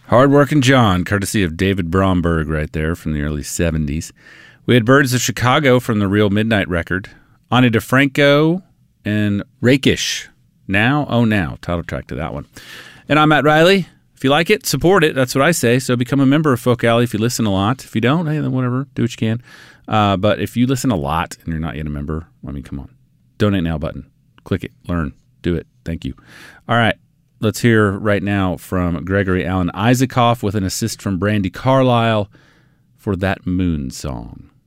Hardworking John, courtesy of David Bromberg right there from the early 70s. We had Birds of Chicago from the Real Midnight record. Ani DeFranco and Rakish. Now, Oh Now, title track to that one. And I'm Matt Riley. If you like it, support it. That's what I say. So become a member of Folk Alley if you listen a lot. If you don't, hey, then whatever. Do what you can. But if you listen a lot and you're not yet a member, I mean, come on. Donate Now button. Click it. Learn. Do it. Thank you. All right. Let's hear right now from Gregory Alan Isaacoff with an assist from Brandi Carlile for That Moon Song.